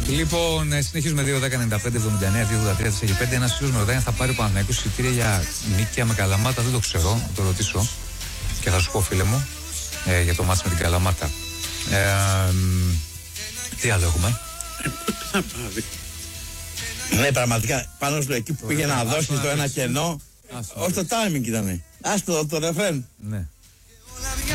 Λοιπόν, συνεχίζουμε 2-10-95-79-2-83-4-5. Ένας φίλος με ρωτάει αν θα πάρει ο Παναθηναϊκός εισιτήρια για νίκαια με Καλαμάτα. Δεν το ξέρω, θα το ρωτήσω και θα σου πω, φίλε μου, για το μάτς με την Καλαμάτα. Τι άλλο έχουμε? Ναι, πραγματικά πάνω στο εκεί που πήγε να δώσει το ένα κενό. Όχι, το timing ήταν. Άστο το ρεφρέν. Ναι.